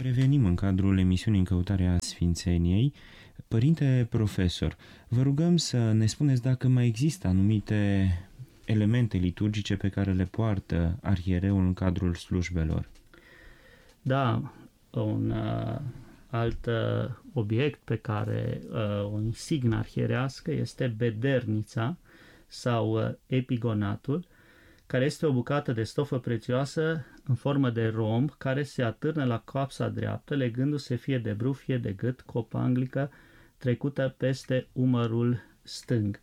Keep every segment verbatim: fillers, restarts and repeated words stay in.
revenim în cadrul emisiunii În căutarea Sfințeniei. Părinte profesor, vă rugăm să ne spuneți dacă mai există anumite elemente liturgice pe care le poartă arhiereul în cadrul slujbelor. Da, un uh, alt uh, obiect pe care uh, o insignă arhierească este bedernița sau uh, epigonatul, care este o bucată de stofă prețioasă în formă de romb care se atârnă la coapsa dreaptă, legându-se fie de brâu, fie de gât, cu o panglică trecută peste umărul stâng.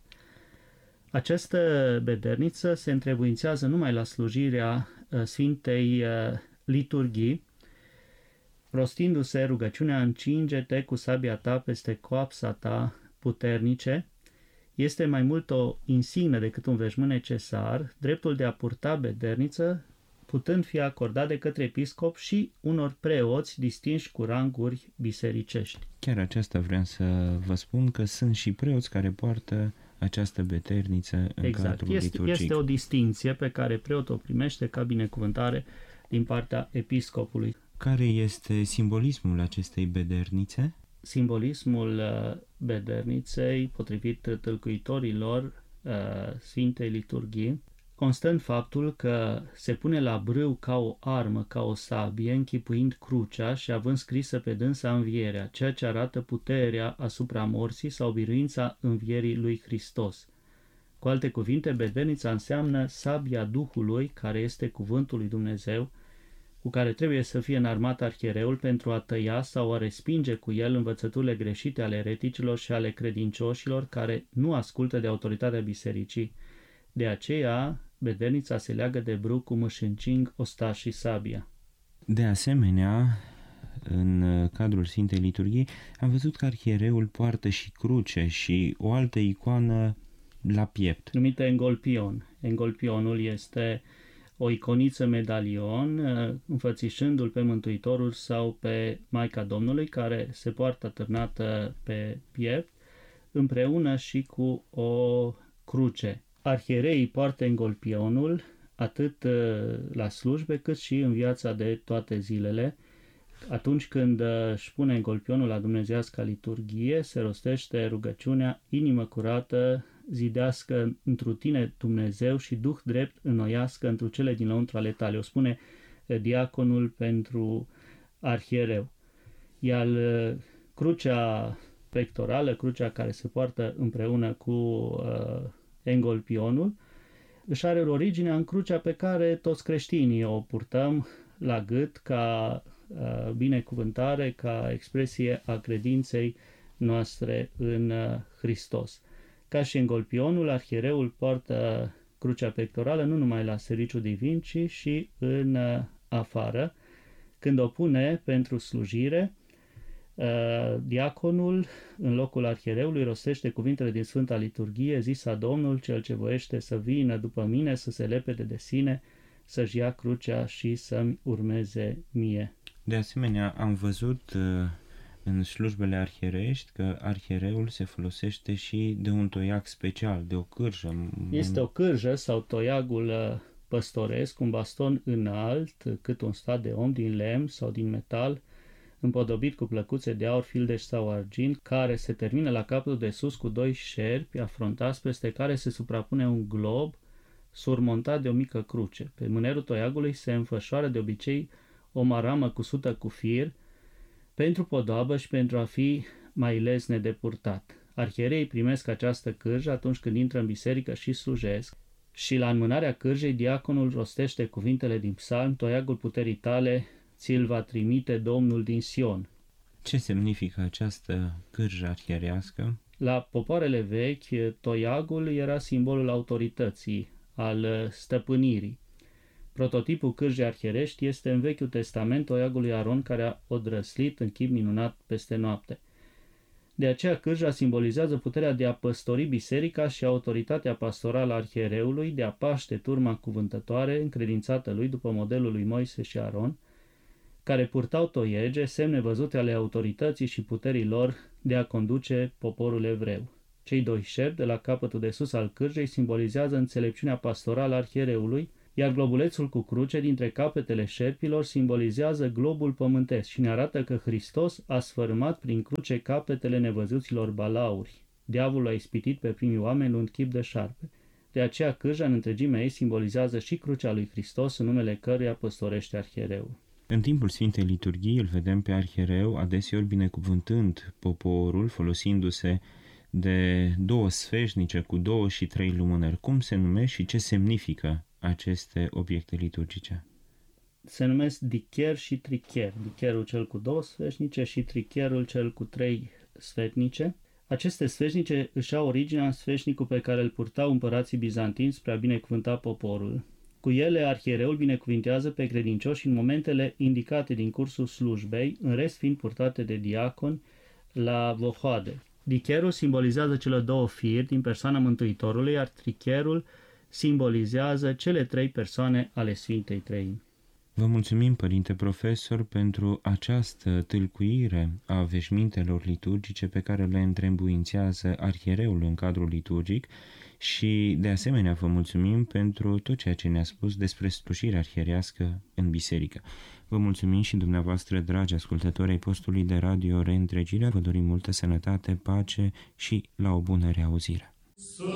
Această bederniță se întrebuințează numai la slujirea uh, Sfintei uh, Liturghii, rostindu-se rugăciunea: încinge-te cu sabia ta peste coapsa ta puternice. Este mai mult o insignă decât un veșmânt necesar, dreptul de a purta bederniță putând fi acordat de către episcop și unor preoți distinși cu ranguri bisericești. Chiar aceasta vreau să vă spun, că sunt și preoți care poartă această bederniță în exact. cadrul este, liturgic. Este o distinție pe care preotul o primește ca binecuvântare din partea episcopului. Care este simbolismul acestei bedernițe? Simbolismul bederniței, potrivit tâlcuitorilor Sfintei Liturghii, constă în faptul că se pune la brâu ca o armă, ca o sabie, închipuind crucea și având scrisă pe dânsa învierea, ceea ce arată puterea asupra morții sau biruința învierii lui Hristos. Cu alte cuvinte, bedernița înseamnă sabia Duhului, care este cuvântul lui Dumnezeu, cu care trebuie să fie înarmat arhiereul pentru a tăia sau a respinge cu el învățăturile greșite ale ereticilor și ale credincioșilor care nu ascultă de autoritatea bisericii. De aceea, bedernița se leagă de brâu cum își încing ostașii sabia. De asemenea, în cadrul Sfintei Liturghii, am văzut că arhiereul poartă și cruce și o altă icoană la piept, numită engolpion. Engolpionul este o iconiță medalion înfățișându-l pe Mântuitorul sau pe Maica Domnului, care se poartă atârnată pe piept împreună și cu o cruce. Arhiereii poartă engolpionul atât la slujbe cât și în viața de toate zilele. Atunci când își pune engolpionul la dumnezeiasca liturghie, se rostește rugăciunea: inimă curată zidească întru tine Dumnezeu și Duh drept înnoiască întru cele din lăuntru ale tale. O spune diaconul pentru arhiereu. Iar crucea pectorală, crucea care se poartă împreună cu uh, engolpionul, își are originea în crucea pe care toți creștinii o purtăm la gât ca uh, binecuvântare, ca expresie a credinței noastre în uh, Hristos. Ca și engolpionul, arhiereul poartă crucea pectorală nu numai la serviciu divin, ci și în uh, afară. Când o pune pentru slujire, uh, diaconul, în locul arhiereului, rostește cuvintele din Sfânta Liturghie: zisa Domnul, cel ce voiește să vină după mine, să se lepede de sine, să-și ia crucea și să-mi urmeze mie. De asemenea, am văzut uh, în slujbele arhierești că arhiereul se folosește și de un toiag special, de o cârjă. Este o cârjă sau toiagul păstoresc, un baston înalt, cât un stat de om, din lemn sau din metal, împodobit cu plăcuțe de aur, fildeș sau argint, care se termină la capătul de sus cu doi șerpi afrontați, peste care se suprapune un glob surmontat de o mică cruce. Pe mânerul toiagului se înfășoară de obicei o maramă cusută cu fir, pentru podoabă și pentru a fi mai lesne de purtat. Arhiereii primesc această cârjă atunci când intră în biserică și slujesc, și la înmânarea cârjei diaconul rostește cuvintele din psalm: toiagul puterii tale ți-l va trimite Domnul din Sion. Ce semnifică această cârjă arhierească? La popoarele vechi, toiagul era simbolul autorității, al stăpânirii. Prototipul cârjei arhierești este în Vechiul Testament toiagul lui Aron, care a odrăslit în chip minunat peste noapte. De aceea cârja simbolizează puterea de a păstori biserica și autoritatea pastorală a arhiereului de a paște turma cuvântătoare încredințată lui după modelul lui Moise și Aron, care purtau toiege, semne văzute ale autorității și puterii lor de a conduce poporul evreu. Cei doi șerpi de la capătul de sus al cârjei simbolizează înțelepciunea pastorală a arhiereului, iar globulețul cu cruce dintre capetele șerpilor simbolizează globul pământesc și ne arată că Hristos a sfărâmat prin cruce capetele nevăzuților balauri. Diavolul a ispitit pe primii oameni luând chip de șarpe. De aceea cârja în întregimea ei simbolizează și crucea lui Hristos, în numele căruia păstorește arhiereul. În timpul Sfintei Liturghii îl vedem pe arhiereu adeseori binecuvântând poporul, folosindu-se de două sfeșnice cu două și trei lumânări. Cum se numesc și ce semnifică aceste obiecte liturgice? Se numesc dicher și tricher. Dicherul cel cu două sfeșnice și tricherul cel cu trei sfeșnice. Aceste sfeșnice își au originea în sfeșnicul pe care îl purtau împărații bizantini spre a binecuvânta poporul. Cu ele, arhiereul binecuvintează pe credincioși în momentele indicate din cursul slujbei, în rest fiind purtate de diaconi la vohoade. Dicherul simbolizează cele două firi din persoana Mântuitorului, iar tricherul simbolizează cele trei persoane ale Sfintei Treimi. Vă mulțumim, Părinte Profesor, pentru această tâlcuire a veșmintelor liturgice pe care le întrebuințează arhiereul în cadrul liturgic și, de asemenea, vă mulțumim pentru tot ceea ce ne-a spus despre slujirea arhierească în biserică. Vă mulțumim și dumneavoastră, dragi ascultători ai postului de radio Reîntregirea, vă dorim multă sănătate, pace și la o bună reauzire. Sfânt,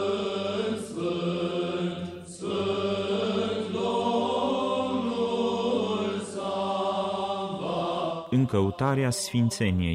Sfânt, Sfânt, Domnul Sava. În căutarea sfințeniei.